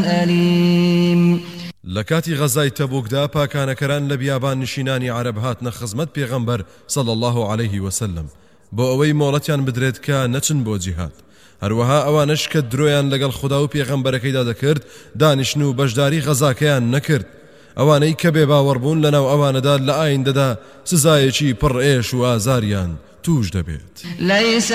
أليم. لكاتی غەزای تەبوکدا پاکانەکەران لە بیابان نشینانی عەرەب هاتنە خزمەت پێغەمبەر صلی الله عليه وسلم بۆ ئەوەی مۆڵەتیان بدرێت کە نەچن بۆ جیهاد. هەروەها ئەوانش کە درۆیان لەگەڵ خوددا و پێغەمبەرەکەیدا دەکرد دانیشتن و بەشداری غەزاکەیان نەکرد. ئەوانەی کە بێباوەڕبوون لەناو ئەوانەدا لە ئایندەدا سزایەکی پڕ ئێش و ئازاریان توش دەبێت.